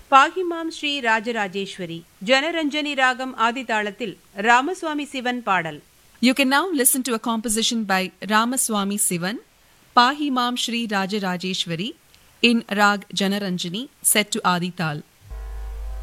பாகிமாம் ஸ்ரீ ராஜராஜேஸ்வரி ஜனரஞ்சனி ராகம் ஆதிதாளத்தில் ராமசுவாமி சிவன் பாடல். You can now listen to a composition by Ramaswamy Sivan, Pahimam Shri Rajarajeshwari, in Rag Janaranjani, set to Adi Tal.